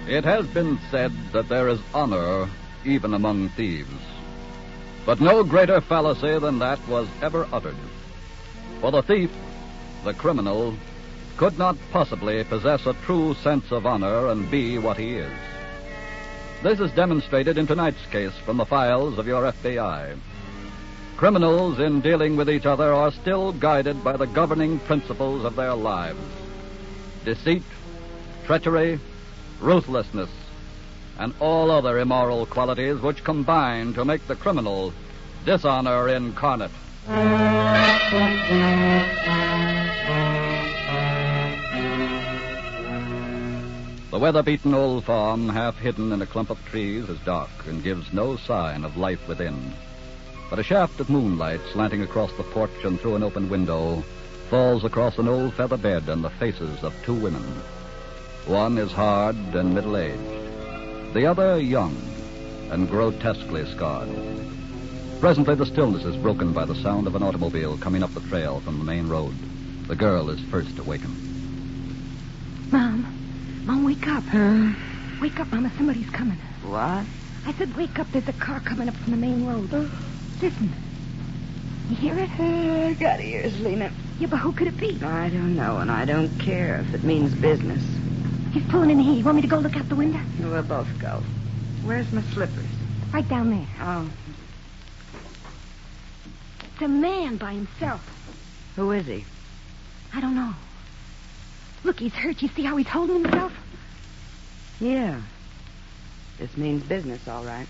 It has been said that there is honor even among thieves. But no greater fallacy than that was ever uttered. For the thief, the criminal, could not possibly possess a true sense of honor and be what he is. This is demonstrated in tonight's case from the files of your FBI. Criminals in dealing with each other are still guided by the governing principles of their lives: deceit, treachery, ruthlessness, and all other immoral qualities which combine to make the criminal dishonor incarnate. The weather-beaten old farm, half hidden in a clump of trees, is dark and gives no sign of life within. But a shaft of moonlight slanting across the porch and through an open window falls across an old feather bed and the faces of two women. One is hard and middle-aged, the other young and grotesquely scarred. Presently the stillness is broken by the sound of an automobile coming up the trail from the main road. The girl is first awakened. Mom, wake up. Huh? Wake up, Mama. Somebody's coming. What? I said wake up. There's a car coming up from the main road. Listen. You hear it? I got ears, Lena. Yeah, but who could it be? I don't know, and I don't care if it means business. He's pulling in here. You want me to go look out the window? We'll both go. Where's my slippers? Right down there. Oh, It's a man by himself. who is he? I don't know. Look, he's hurt. You see how he's holding himself? Yeah. This means business, all right.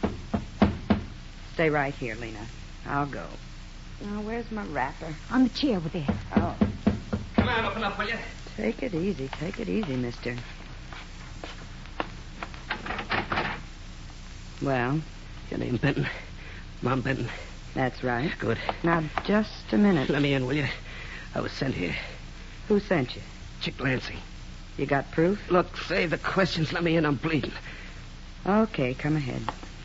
Stay right here, Lena. I'll go. Now, where's my wrapper? On the chair over there. Oh. Come on, open up, will you? Take it easy, mister. Well, Your name Benton? Mom Benton? that's right. Good. Now, just a minute. Let me in, will you? I was sent here. Who sent you? Chick Lansing. You got proof? Look, save the questions. Let me in. I'm bleeding. Okay, come ahead.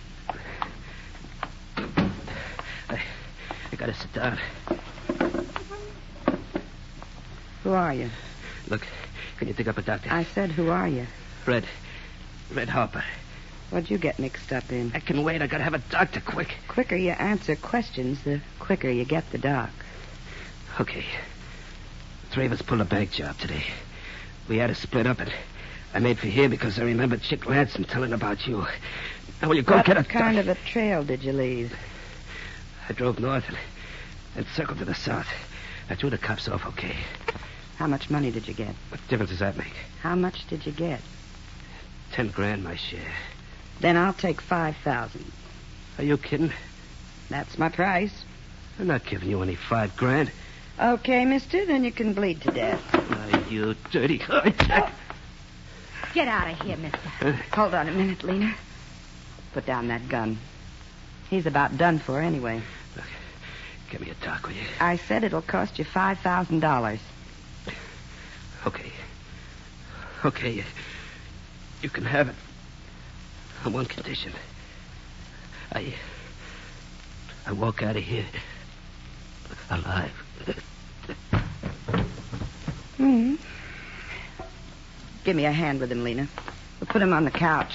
I gotta sit down. Who are you? Look, can you dig up a doctor? I said, who are you? Red Harper. What'd you get mixed up in? I can wait. I gotta have a doctor quick. Quicker you answer questions, the quicker you get the doc. Okay. 3 of us pulled a bank job today. We had to split up, and I made for here because I remembered Chick Lansing telling about you. Now, will you go get a What kind of a trail did you leave? I drove north and circled to the south. I threw the cops off okay. How much money did you get? What difference does that make? How much did you get? 10 grand, my share. Then I'll take 5,000. Are you kidding? That's my price. I'm not giving you any 5 grand. Okay, mister, then you can bleed to death. Oh, you dirty... Get out of here, mister. Hold on a minute, Lena. Put down that gun. He's about done for anyway. Look, give me a doc, will you? I said it'll cost you $5,000. Okay, you can have it. On one condition. I walk out of here alive. Give me a hand with him, Lena. We'll put him on the couch.